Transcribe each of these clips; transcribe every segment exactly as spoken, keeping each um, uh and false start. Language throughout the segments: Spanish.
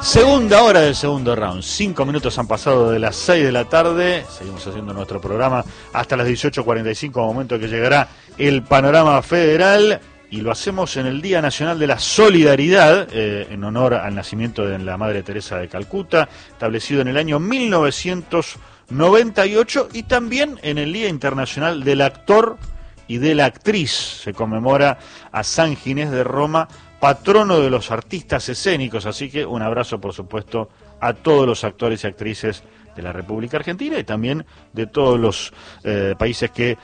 Segunda hora del segundo round. Cinco minutos han pasado de las seis de la tarde. Seguimos haciendo nuestro programa hasta las dieciocho cuarenta y cinco, momento que llegará el panorama federal. Y lo hacemos en el Día Nacional de la Solidaridad, eh, en honor al nacimiento de la Madre Teresa de Calcuta, establecido en el año mil novecientos noventa y ocho, y también en el Día Internacional del Actor y de la Actriz. Se conmemora a San Ginés de Roma, patrono de los artistas escénicos, así que un abrazo, por supuesto, a todos los actores y actrices de la República Argentina y también de todos los eh, países que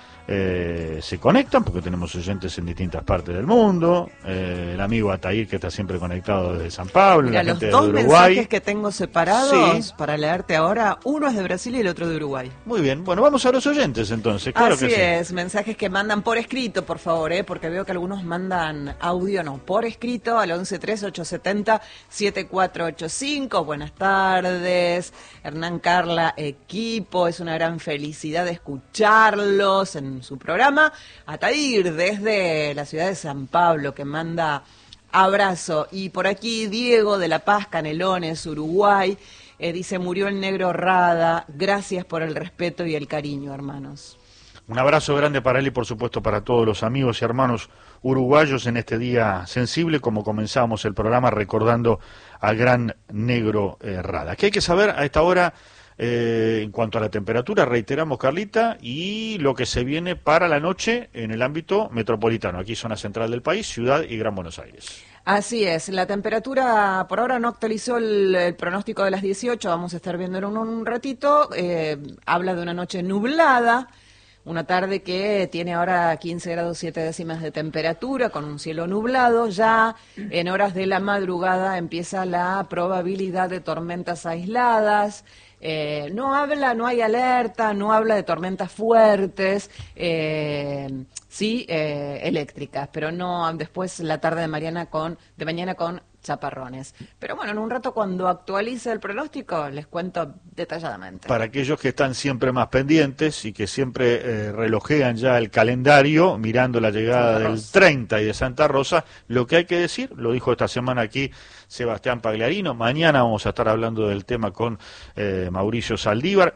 eh, se conectan, porque tenemos oyentes en distintas partes del mundo, eh, el amigo Atair, que está siempre conectado desde San Pablo, Mira, la gente los dos de Uruguay. mensajes que tengo separados Sí. para leerte ahora, uno es de Brasil y el otro de Uruguay. Muy bien, bueno, vamos a los oyentes entonces, claro Así que sí. es, mensajes que mandan por escrito, por favor, ¿eh? Porque veo que algunos mandan audio, no, por escrito al once tres ocho siete cero siete cuatro ocho cinco. Buenas tardes, Hernán, Carla, equipo, es una gran felicidad escucharlos en su programa. Atair, desde la ciudad de San Pablo, que manda abrazo. Y por aquí Diego de La Paz, Canelones, Uruguay, eh, dice: murió el negro Rada, gracias por el respeto y el cariño, hermanos. Un abrazo grande para él y por supuesto para todos los amigos y hermanos uruguayos en este día sensible, como comenzamos el programa recordando al gran negro eh, Rada. ¿Qué hay que saber a esta hora eh, en cuanto a la temperatura? Reiteramos, Carlita, y lo que se viene para la noche en el ámbito metropolitano, aquí zona central del país, Ciudad y Gran Buenos Aires. Así es, la temperatura por ahora no actualizó el, el pronóstico de las dieciocho, vamos a estar viendo en un, un ratito, eh, habla de una noche nublada. Una tarde que tiene ahora quince grados siete décimas de temperatura, con un cielo nublado. Ya en horas de la madrugada empieza la probabilidad de tormentas aisladas. Eh, no habla, no hay alerta, no habla de tormentas fuertes, eh, sí eh, eléctricas, pero no después la tarde de mañana con, de mañana con chaparrones. Pero bueno, en un rato cuando actualice el pronóstico les cuento detalladamente. Para aquellos que están siempre más pendientes y que siempre eh, relojean ya el calendario mirando la llegada del treinta y de Santa Rosa, lo que hay que decir, lo dijo esta semana aquí Sebastián Pagliarino, mañana vamos a estar hablando del tema con eh, Mauricio Saldívar.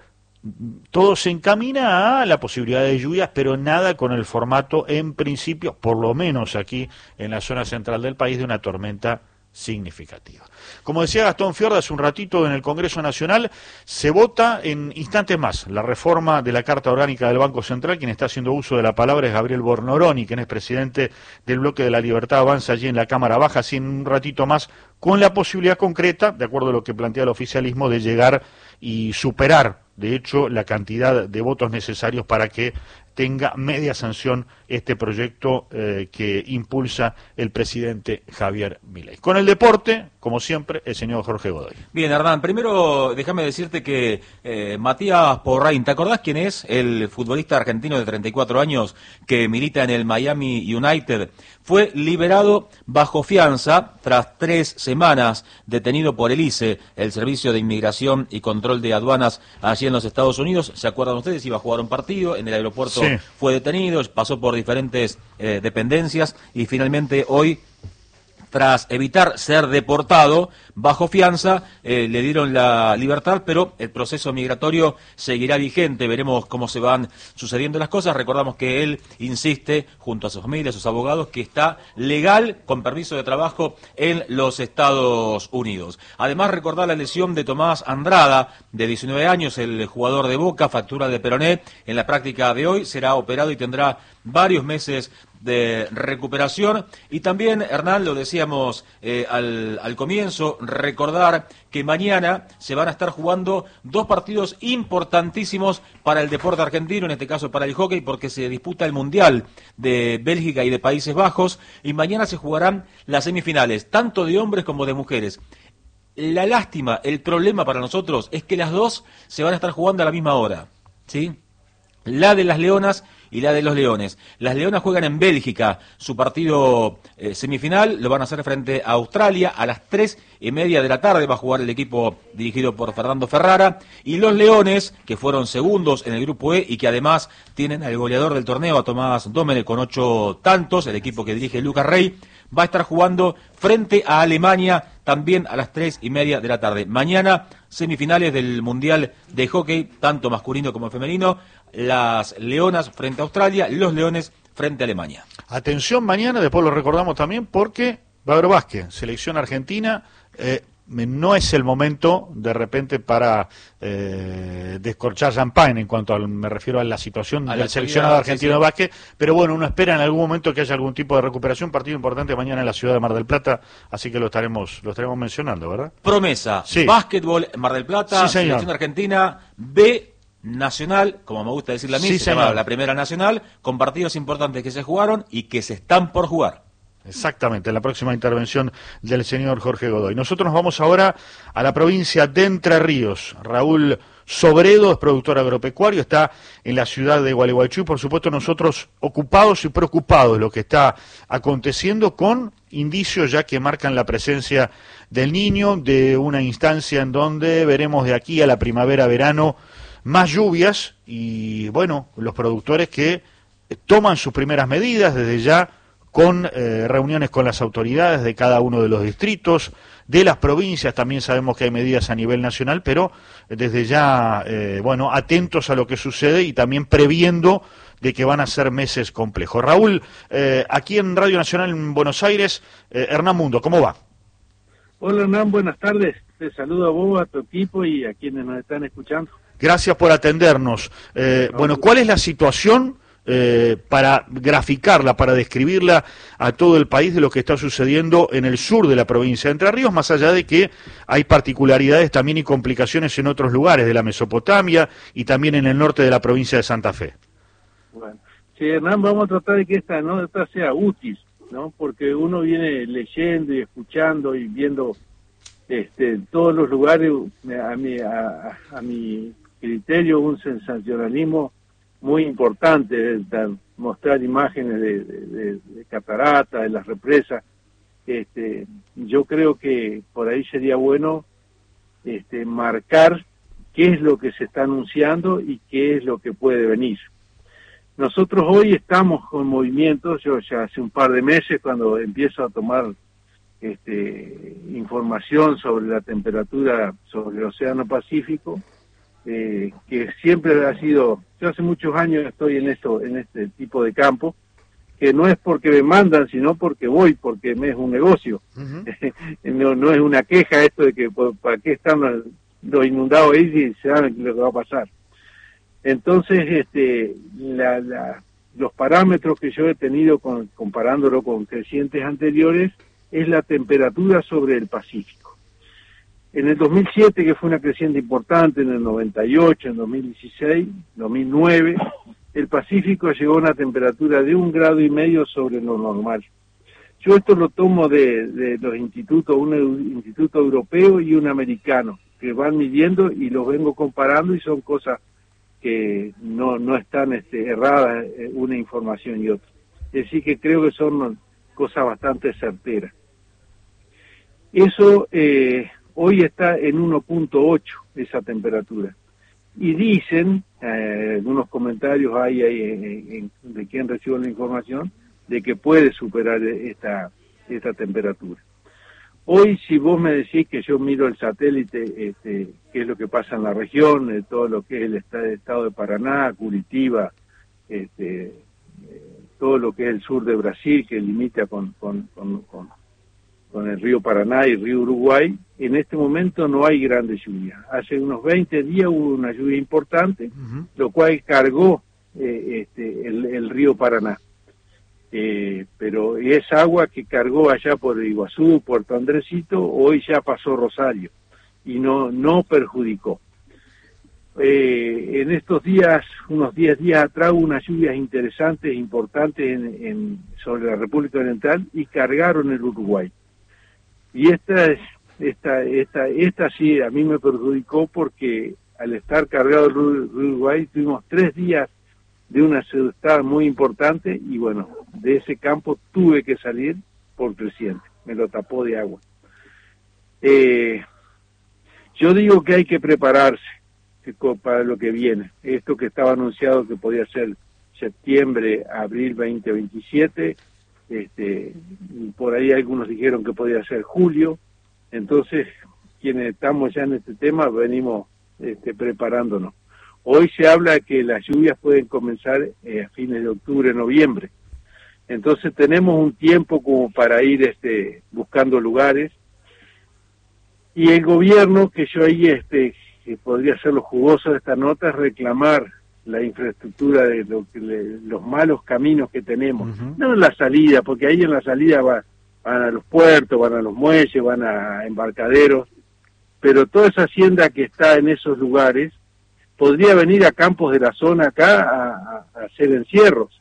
Todo se encamina a la posibilidad de lluvias, pero nada con el formato, en principio, por lo menos aquí en la zona central del país, de una tormenta significativa. Como decía Gastón Fiorda hace un ratito en el Congreso Nacional, se vota en instantes más la reforma de la Carta Orgánica del Banco Central. Quien está haciendo uso de la palabra es Gabriel Bornoroni, quien es presidente del Bloque de la Libertad Avanza allí en la Cámara Baja, así en un ratito más, con la posibilidad concreta, de acuerdo a lo que plantea el oficialismo, de llegar y superar, de hecho, la cantidad de votos necesarios para que tenga media sanción este proyecto eh, que impulsa el presidente Javier Milei. Con el deporte, como siempre, el señor Jorge Godoy. Bien, Hernán, primero déjame decirte que eh, Matías Porraín, ¿te acordás quién es? El futbolista argentino de treinta y cuatro años que milita en el Miami United. Fue liberado bajo fianza tras tres semanas detenido por el I C E, el Servicio de Inmigración y Control de Aduanas allí en los Estados Unidos. ¿Se acuerdan ustedes? Iba a jugar un partido en el aeropuerto. Sí. Fue detenido, pasó por diferentes eh, dependencias y finalmente hoy, tras evitar ser deportado bajo fianza, eh, le dieron la libertad, pero el proceso migratorio seguirá vigente. Veremos cómo se van sucediendo las cosas. Recordamos que él insiste, junto a su familia, a sus abogados, que está legal, con permiso de trabajo, en los Estados Unidos. Además, recordar la lesión de Tomás Andrada, de diecinueve años, el jugador de Boca, fractura de peroné. En la práctica de hoy será operado y tendrá varios meses de recuperación. Y también, Hernán, lo decíamos eh, al, al comienzo, recordar que mañana se van a estar jugando dos partidos importantísimos para el deporte argentino, en este caso para el hockey, porque se disputa el Mundial de Bélgica y de Países Bajos, y mañana se jugarán las semifinales, tanto de hombres como de mujeres. La lástima, el problema para nosotros es que las dos se van a estar jugando a la misma hora, ¿sí? La de las Leonas y la de los Leones. Las Leonas juegan en Bélgica, su partido eh, semifinal lo van a hacer frente a Australia a las tres y media de la tarde, va a jugar el equipo dirigido por Fernando Ferrara, y los Leones, que fueron segundos en el grupo E y que además tienen al goleador del torneo, a Tomás Domene, con ocho tantos, el equipo que dirige Lucas Rey, va a estar jugando frente a Alemania también a las tres y media de la tarde. Mañana, semifinales del Mundial de Hockey, tanto masculino como femenino, las Leonas frente a Australia, los Leones frente a Alemania. Atención mañana, después lo recordamos también, porque va a haber básquet, selección argentina. eh, No es el momento, de repente, para eh, descorchar champán en cuanto al, me refiero a la situación a del la seleccionado actividad, argentino sí, sí. de básquet, pero bueno, uno espera en algún momento que haya algún tipo de recuperación. Partido importante mañana en la ciudad de Mar del Plata, así que lo estaremos lo estaremos mencionando, ¿verdad? Promesa, Sí. básquetbol en Mar del Plata, Sí, señor. selección argentina, B nacional, como me gusta decirle a mí, Sí, se llama señor. la primera nacional, con partidos importantes que se jugaron y que se están por jugar. Exactamente, la próxima intervención del señor Jorge Godoy. Nosotros nos vamos ahora a la provincia de Entre Ríos. Raúl Sobredo es productor agropecuario, está en la ciudad de Gualeguaychú y por supuesto nosotros ocupados y preocupados de lo que está aconteciendo, con indicios ya que marcan la presencia del Niño, de una instancia en donde veremos de aquí a la primavera-verano más lluvias y bueno, los productores que toman sus primeras medidas desde ya, con eh, reuniones con las autoridades de cada uno de los distritos, de las provincias. También sabemos que hay medidas a nivel nacional, pero desde ya, eh, bueno, atentos a lo que sucede y también previendo de que van a ser meses complejos. Raúl, eh, aquí en Radio Nacional en Buenos Aires, eh, Hernán Mundo, ¿cómo va? Hola Hernán, buenas tardes. Te saludo a vos, a tu equipo y a quienes nos están escuchando. Gracias por atendernos. Eh, No, bueno, no. ¿cuál es la situación eh, para graficarla, para describirla a todo el país de lo que está sucediendo en el sur de la provincia de Entre Ríos, más allá de que hay particularidades también y complicaciones en otros lugares de la Mesopotamia y también en el norte de la provincia de Santa Fe? Bueno, sí, Hernán, vamos a tratar de que esta nota sea útil, ¿no? Porque uno viene leyendo y escuchando y viendo este, en todos los lugares, a mi, a, a mi criterio, un sensacionalismo muy importante, de, de mostrar imágenes de, de, de, de cataratas, de las represas. Este, yo creo que por ahí sería bueno este, marcar qué es lo que se está anunciando y qué es lo que puede venir. Nosotros hoy estamos con movimientos, yo ya hace un par de meses cuando empiezo a tomar este, información sobre la temperatura sobre el Océano Pacífico, eh, que siempre ha sido, yo hace muchos años estoy en esto, en este tipo de campo, que no es porque me mandan, sino porque voy, porque me es un negocio. Uh-huh. no, no es una queja esto de que para qué están los, los inundados ahí si se saben lo que va a pasar. Entonces, este, la, la, los parámetros que yo he tenido con, comparándolo con crecientes anteriores es la temperatura sobre el Pacífico. En el dos mil siete, que fue una creciente importante, en el noventa y ocho, en dos mil dieciséis, dos mil nueve, el Pacífico llegó a una temperatura de un grado y medio sobre lo normal. Yo esto lo tomo de, de los institutos, un instituto europeo y un americano, que van midiendo y los vengo comparando y son cosas que no, no están este, erradas una información y otra. Es decir, que creo que son cosas bastante certeras. Eso eh, hoy está en uno punto ocho, esa temperatura. Y dicen, eh, algunos comentarios hay, hay en, en, de quien recibe la información, de que puede superar esta, esta temperatura. Hoy, si vos me decís que yo miro el satélite, este, qué es lo que pasa en la región, eh, todo lo que es el estado, el estado de Paraná, Curitiba, este, eh, todo lo que es el sur de Brasil, que limita con, con, con, con, con el río Paraná y el río Uruguay, en este momento no hay grandes lluvias. Hace unos veinte días hubo una lluvia importante, uh-huh. lo cual cargó eh, este, el, el río Paraná. Eh, pero es agua que cargó allá por Iguazú, Puerto Andresito, hoy ya pasó Rosario y no no perjudicó. Eh, en estos días, unos diez días atrás, hubo unas lluvias interesantes, importantes en, en, sobre la República Oriental y cargaron el Uruguay. Y esta, es, esta, esta, esta sí a mí me perjudicó porque al estar cargado el Uruguay tuvimos tres días de una ciudad muy importante y bueno, de ese campo tuve que salir por creciente, me lo tapó de agua. Eh, yo digo que hay que prepararse que, para lo que viene. Esto que estaba anunciado que podía ser septiembre, abril veinte veintisiete, este, por ahí algunos dijeron que podía ser julio, entonces quienes estamos ya en este tema venimos este, preparándonos. Hoy se habla que las lluvias pueden comenzar eh, a fines de octubre, noviembre, entonces tenemos un tiempo como para ir este, buscando lugares, y el gobierno, que yo ahí este, que podría ser lo jugoso de esta nota, es reclamar la infraestructura de lo que le, los malos caminos que tenemos, uh-huh. No en la salida, porque ahí en la salida va, van a los puertos, van a los muelles, van a embarcaderos, pero toda esa hacienda que está en esos lugares podría venir a campos de la zona acá a, a hacer encierros,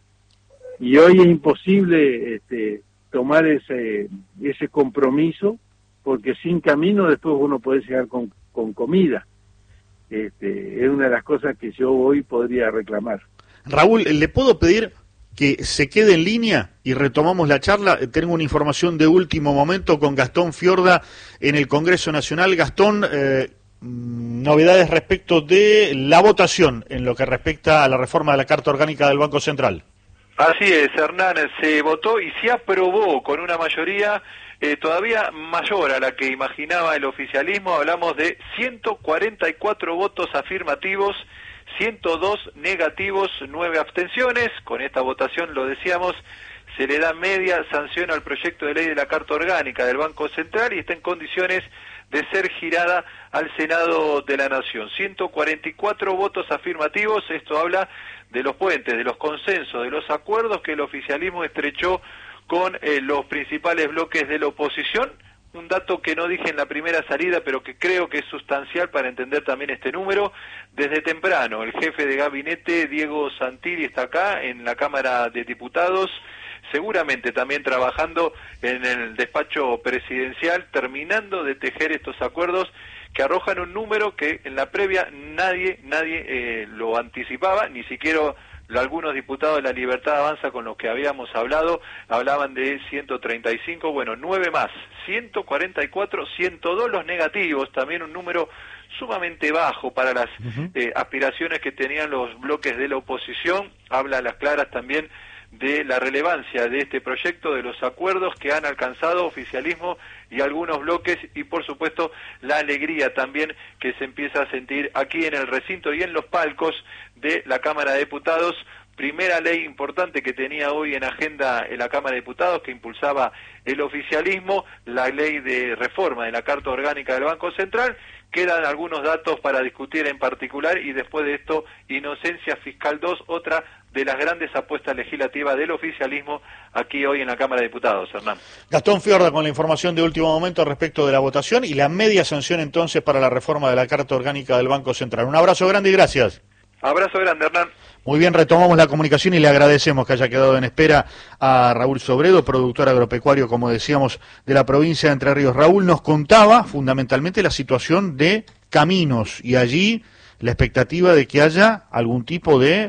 y hoy es imposible este, tomar ese ese compromiso, porque sin camino después uno puede llegar con, con comida. Este, es una de las cosas que yo hoy podría reclamar. Raúl, ¿le puedo pedir que se quede en línea y retomamos la charla? Tengo una información de último momento con Gastón Fiorda en el Congreso Nacional. Gastón, eh, novedades respecto de la votación en lo que respecta a la reforma de la Carta Orgánica del Banco Central. Así es, Hernán, se votó y se aprobó con una mayoría Eh, todavía mayor a la que imaginaba el oficialismo. Hablamos de ciento cuarenta y cuatro votos afirmativos, ciento dos negativos, nueve abstenciones. Con esta votación, lo decíamos, se le da media sanción al proyecto de ley de la Carta Orgánica del Banco Central y está en condiciones de ser girada al Senado de la Nación. ciento cuarenta y cuatro votos afirmativos, esto habla de los puentes, de los consensos, de los acuerdos que el oficialismo estrechó con eh, los principales bloques de la oposición, un dato que no dije en la primera salida, pero que creo que es sustancial para entender también este número. Desde temprano, el jefe de gabinete, Diego Santilli, está acá en la Cámara de Diputados, seguramente también trabajando en el despacho presidencial, terminando de tejer estos acuerdos que arrojan un número que en la previa nadie, nadie eh, lo anticipaba, ni siquiera algunos diputados de la Libertad Avanza con los que habíamos hablado, hablaban de ciento treinta y cinco, bueno, nueve más, ciento cuarenta y cuatro, ciento dos los negativos, también un número sumamente bajo para las uh-huh. eh, aspiraciones que tenían los bloques de la oposición. Habla a las claras también de la relevancia de este proyecto, de los acuerdos que han alcanzado oficialismo y algunos bloques, y por supuesto la alegría también que se empieza a sentir aquí en el recinto y en los palcos de la Cámara de Diputados. Primera ley importante que tenía hoy en agenda en la Cámara de Diputados, que impulsaba el oficialismo, la ley de reforma de la Carta Orgánica del Banco Central. Quedan algunos datos para discutir en particular, y después de esto, Inocencia Fiscal dos, otra de las grandes apuestas legislativas del oficialismo aquí hoy en la Cámara de Diputados, Hernán. Gastón Fiorda con la información de último momento respecto de la votación y la media sanción entonces para la reforma de la Carta Orgánica del Banco Central. Un abrazo grande y gracias. Abrazo grande, Hernán. Muy bien, retomamos la comunicación y le agradecemos que haya quedado en espera a Raúl Sobredo, productor agropecuario, como decíamos, de la provincia de Entre Ríos. Raúl nos contaba fundamentalmente la situación de caminos y allí la expectativa de que haya algún tipo de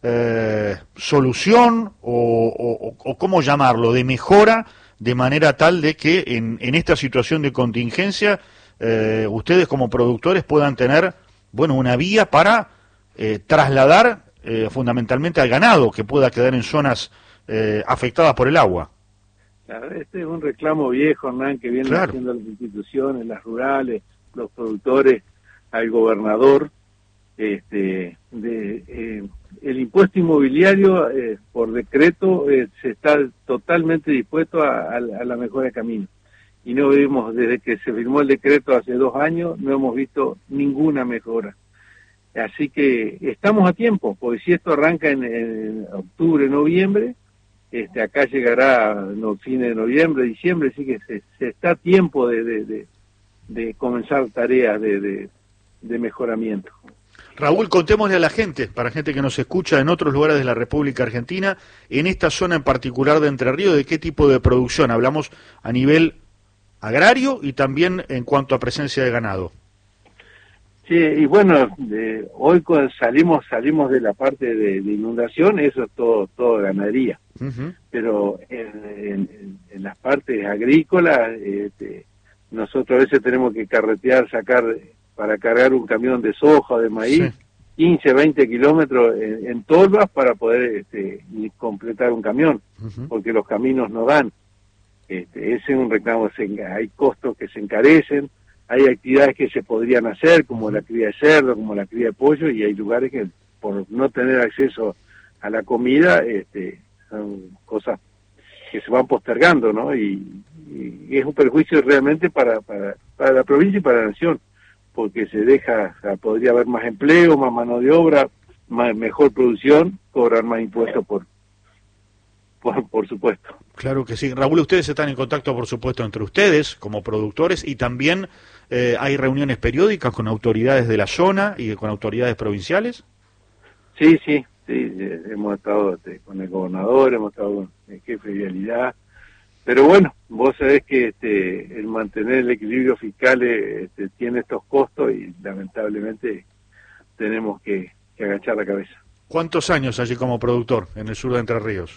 eh, solución o, o, o cómo llamarlo, de mejora, de manera tal de que en, en esta situación de contingencia eh, ustedes como productores puedan tener, bueno, una vía para eh, trasladar Eh, fundamentalmente al ganado que pueda quedar en zonas eh, afectadas por el agua. Claro, este es un reclamo viejo, Hernán, que vienen claro. haciendo las instituciones, las rurales, los productores, al gobernador. Este, de, eh, el impuesto inmobiliario, eh, por decreto, eh, se está totalmente dispuesto a, a, a la mejora de camino. Y no vimos, desde que se firmó el decreto hace dos años, no hemos visto ninguna mejora. Así que estamos a tiempo, porque si esto arranca en, en octubre, noviembre, este, acá llegará no, fines de noviembre, diciembre, así que se, se está a tiempo de, de, de, de comenzar tareas de, de, de mejoramiento. Raúl, contémosle a la gente, para gente que nos escucha en otros lugares de la República Argentina, en esta zona en particular de Entre Ríos, de qué tipo de producción hablamos a nivel agrario y también en cuanto a presencia de ganado. Sí, y bueno, de, hoy cuando salimos salimos de la parte de, de inundación, eso es todo todo ganadería. Uh-huh. Pero en, en, en las partes agrícolas, este, nosotros a veces tenemos que carretear, sacar para cargar un camión de soja o de maíz, sí. quince, veinte kilómetros en, en tolvas para poder este, completar un camión, uh-huh. porque los caminos no dan. Este, ese es un reclamo, hay costos que se encarecen, hay actividades que se podrían hacer, como la cría de cerdo, como la cría de pollo, y hay lugares que por no tener acceso a la comida, este, son cosas que se van postergando, ¿no? Y, y es un perjuicio realmente para, para, para la provincia y para la nación, porque se deja, o sea, podría haber más empleo, más mano de obra, más, mejor producción, cobrar más impuestos por, por, por supuesto. Claro que sí. Raúl, ustedes están en contacto, por supuesto, entre ustedes como productores y también eh, hay reuniones periódicas con autoridades de la zona y con autoridades provinciales. Sí, sí, sí, hemos estado este, con el gobernador, hemos estado con el jefe de vialidad, pero bueno, vos sabés que este, el mantener el equilibrio fiscal este, tiene estos costos y lamentablemente tenemos que, que agachar la cabeza. ¿Cuántos años allí como productor en el sur de Entre Ríos?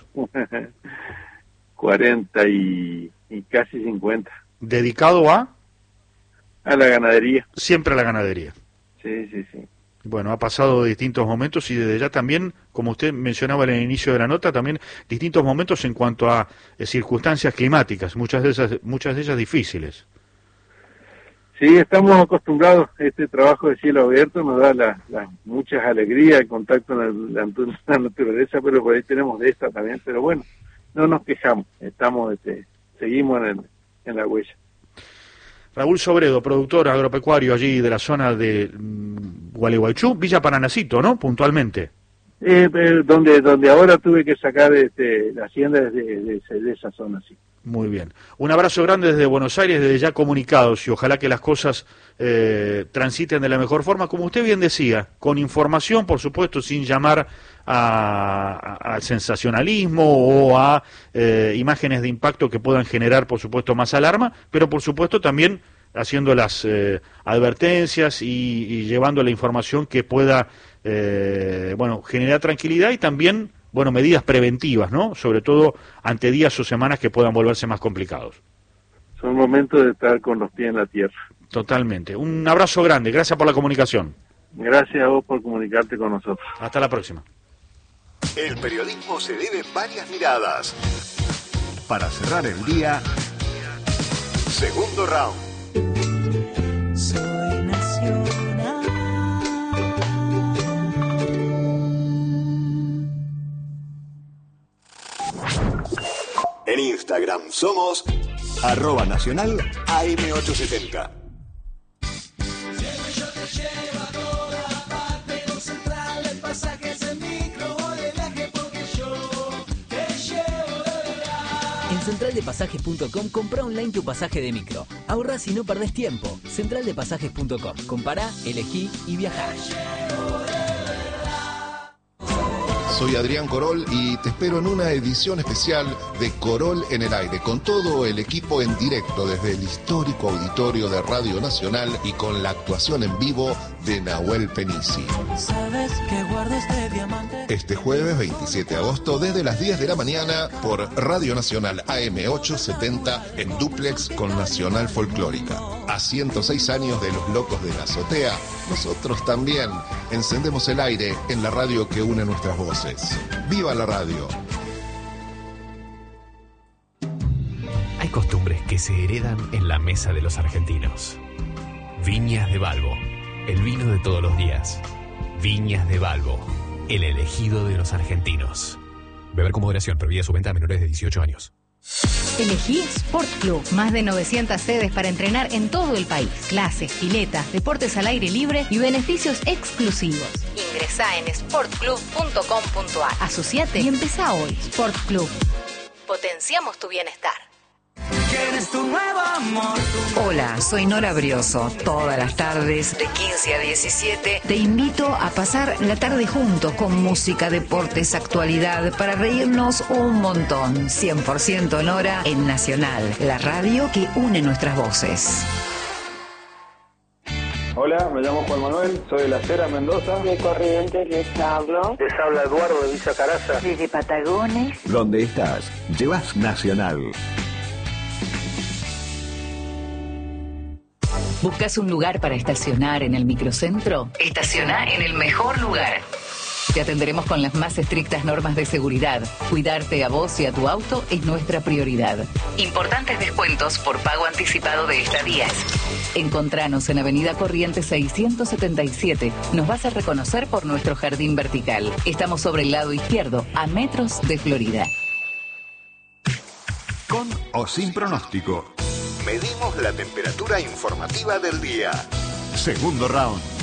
cuarenta y, y casi cincuenta. ¿Dedicado a? A la ganadería. Siempre a la ganadería. Sí, sí, sí. Bueno, ha pasado distintos momentos y desde ya también, como usted mencionaba en el inicio de la nota, también distintos momentos en cuanto a eh, circunstancias climáticas, muchas de ellas, muchas de ellas difíciles. Sí, estamos acostumbrados a este trabajo de cielo abierto, nos da la, la, muchas alegrías, el contacto con la, la naturaleza, pero por ahí tenemos de esta también, pero bueno, no nos quejamos, estamos, este, seguimos en, el, en la huella. Raúl Sobredo, productor agropecuario allí de la zona de um, Gualeguaychú, Villa Paranacito, ¿no? Puntualmente. Eh, eh, donde donde ahora tuve que sacar este, la hacienda de, de, de, de esa zona, sí. Muy bien. Un abrazo grande desde Buenos Aires, desde ya comunicados, y ojalá que las cosas eh, transiten de la mejor forma, como usted bien decía, con información, por supuesto, sin llamar al sensacionalismo o a eh, imágenes de impacto que puedan generar, por supuesto, más alarma, pero por supuesto también haciendo las eh, advertencias y, y llevando la información que pueda eh, bueno, generar tranquilidad y también bueno, medidas preventivas, ¿no? Sobre todo ante días o semanas que puedan volverse más complicados. Son momentos de estar con los pies en la tierra. Totalmente. Un abrazo grande. Gracias por la comunicación. Gracias a vos por comunicarte con nosotros. Hasta la próxima. El periodismo se debe varias miradas. Para cerrar el día, segundo round. Soy nacional. En Instagram somos arroba nacional A M ochocientos setenta. En central de pasajes punto com compra online tu pasaje de micro. Ahorrás y no perdés tiempo. central de pasajes punto com. Compará, elegí y viajá. Soy Adrián Corol y te espero en una edición especial de Corol en el Aire, con todo el equipo en directo desde el histórico auditorio de Radio Nacional y con la actuación en vivo de Nahuel Penici. ¿Sabes que guardo este diamante? Este jueves veintisiete de agosto desde las diez de la mañana por Radio Nacional A M ochocientos setenta en dúplex con Nacional Folclórica. A ciento seis años de Los Locos de la Azotea, nosotros también encendemos el aire en la radio que une nuestras voces. ¡Viva la radio! Hay costumbres que se heredan en la mesa de los argentinos. Viñas de Balbo, el vino de todos los días. Viñas de Balbo, el elegido de los argentinos. Beber con moderación, prohibida su venta a menores de dieciocho años. Elegí Sport Club. Más de novecientas sedes para entrenar en todo el país. Clases, piletas, deportes al aire libre y beneficios exclusivos. Ingresá en sport club punto com punto a r. Asociate y empezá hoy. Sport Club. Potenciamos tu bienestar. ¿Quieres tu nuevo amor? Hola, soy Nora Brioso. Todas las tardes, de quince a diecisiete, te invito a pasar la tarde juntos con música, deportes, actualidad, para reírnos un montón. cien por ciento Nora en Nacional, la radio que une nuestras voces. Hola, me llamo Juan Manuel, soy de La Cera, Mendoza. De Corrientes les hablo. Les habla Eduardo de Villa Caraza. Desde Patagones. Donde estás, llevas Nacional. ¿Buscas un lugar para estacionar en el microcentro? Estaciona en el mejor lugar. Te atenderemos con las más estrictas normas de seguridad. Cuidarte a vos y a tu auto es nuestra prioridad. Importantes descuentos por pago anticipado de estadías. Encontranos en Avenida Corrientes seiscientos setenta y siete. Nos vas a reconocer por nuestro jardín vertical. Estamos sobre el lado izquierdo, a metros de Florida. Con o sin pronóstico. Medimos la temperatura informativa del día. Segundo round.